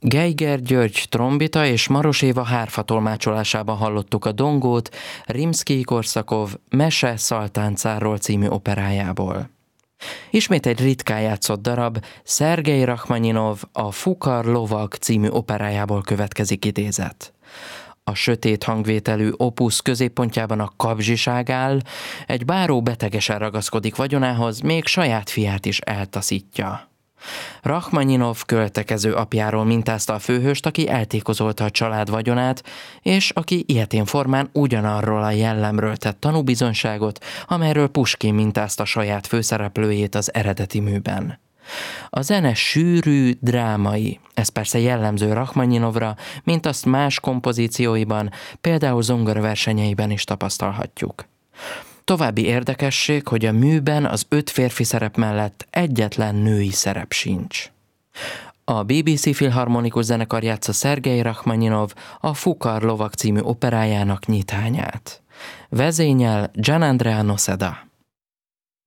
Geiger György trombita és Maros Éva hárfa tolmácsolásában hallottuk a Dongót Rimszkij-Korsakov Mese Szaltáncárról című operájából. Ismét egy ritkán játszott darab, Szergej Rachmaninov a Fukar lovag című operájából következik idézet. A sötét hangvételű opusz középpontjában a kapzsiság áll, egy báró betegesen ragaszkodik vagyonához, még saját fiát is eltaszítja. Rachmaninov költekező apjáról mintázta a főhőst, aki eltékozolta a család vagyonát, és aki ilyetén formán ugyanarról a jellemről tett tanúbizonyságot, amelyről Puskin mintázta saját főszereplőjét az eredeti műben. A zene sűrű, drámai, ez persze jellemző Rachmaninovra, mint azt más kompozícióiban, például zongoraversenyeiben is tapasztalhatjuk. További érdekesség, hogy a műben az 5 férfi szerep mellett egyetlen női szerep sincs. A BBC Filharmonikus Zenekar játsza Szergej Rachmaninov a Fukar lovag című operájának nyitányát. Vezényel Gianandrea Noseda.